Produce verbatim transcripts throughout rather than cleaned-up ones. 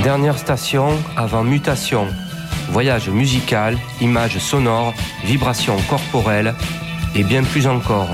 Dernière station avant mutation. Voyage musical, images sonores, vibrations corporelles et bien plus encore.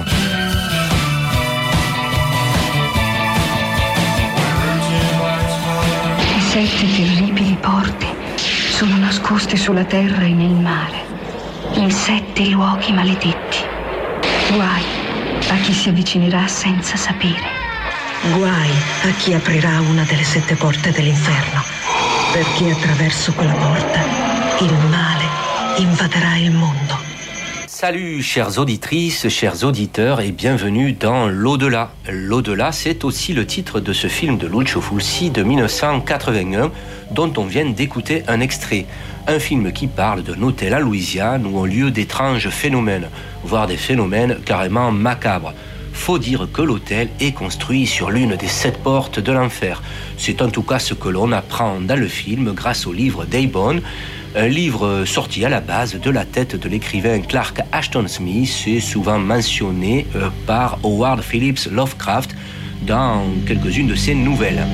Sette terribili porte sono nascoste sulla terra e nel mare, in sette luoghi maledetti. Guai a chi si avvicinerà senza sapere. Guai a chi aprirà una delle sette porte dell'inferno, perché attraverso quella porta il male invaderà il mondo. Salut chères auditrices, chers auditeurs et bienvenue dans L'Au-delà. L'Au-delà, c'est aussi le titre de ce film de Lucio Fulci de dix-neuf cent quatre-vingt-un dont on vient d'écouter un extrait. Un film qui parle d'un hôtel en Louisiane où ont lieu d'étranges phénomènes, voire des phénomènes carrément macabres. Faut dire que l'hôtel est construit sur l'une des sept portes de l'enfer. C'est en tout cas ce que l'on apprend dans le film grâce au livre d'Eibon, un livre sorti à la base de la tête de l'écrivain Clark Ashton Smith et souvent mentionné par Howard Phillips Lovecraft dans quelques-unes de ses nouvelles.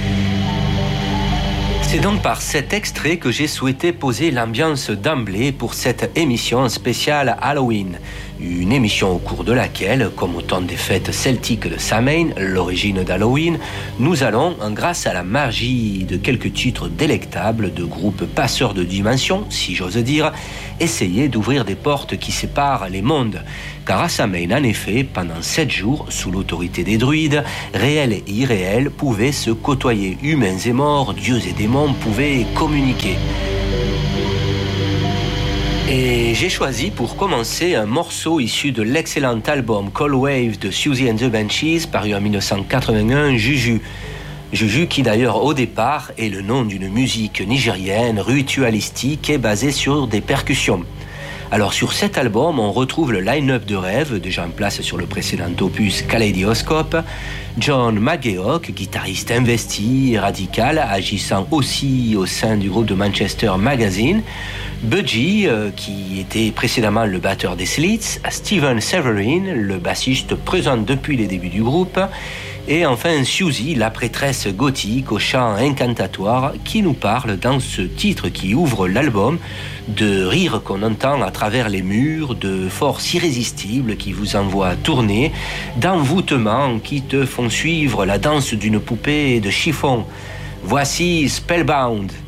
C'est donc par cet extrait que j'ai souhaité poser l'ambiance d'emblée pour cette émission spéciale Halloween. Une émission au cours de laquelle, comme au temps des fêtes celtiques de Samhain, l'origine d'Halloween, nous allons, grâce à la magie de quelques titres délectables de groupes passeurs de dimensions, si j'ose dire, essayer d'ouvrir des portes qui séparent les mondes. Car à Samhain, en effet, pendant sept jours, sous l'autorité des druides, réels et irréels pouvaient se côtoyer. Humains et morts, dieux et démons pouvaient communiquer. Et j'ai choisi pour commencer un morceau issu de l'excellent album Cold Wave de Siouxsie and the Banshees, paru en dix-neuf cent quatre-vingt-un, Juju. Juju qui d'ailleurs au départ est le nom d'une musique nigérienne ritualistique et basée sur des percussions. Alors sur cet album, on retrouve le line-up de rêve, déjà en place sur le précédent opus Kaleidoscope, John McGeoch, guitariste investi et radical, agissant aussi au sein du groupe de Manchester Magazine, Budgie, euh, qui était précédemment le batteur des Slits, Steven Severin, le bassiste présent depuis les débuts du groupe, et enfin Siouxsie, la prêtresse gothique au chant incantatoire, qui nous parle dans ce titre qui ouvre l'album de rires qu'on entend à travers les murs, de forces irrésistibles qui vous envoient tourner, d'envoûtements qui te font suivre la danse d'une poupée de chiffon. Voici Spellbound.